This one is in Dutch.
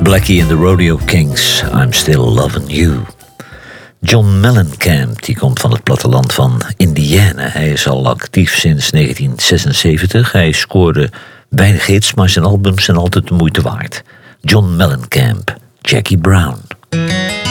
Blackie and the Rodeo Kings, I'm Still Loving You. John Mellencamp, die komt van het platteland van Indiana. Hij is al actief sinds 1976. Hij scoorde weinig hits, maar zijn albums zijn altijd de moeite waard. John Mellencamp, Jackie Brown.